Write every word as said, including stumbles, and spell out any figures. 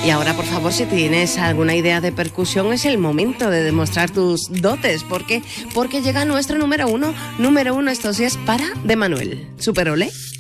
Y ahora, por favor, si tienes alguna idea de percusión, es el momento de demostrar tus dotes. ¿Por qué? Porque llega nuestro número uno. Número uno, estos días para de Manuel. Super Olé.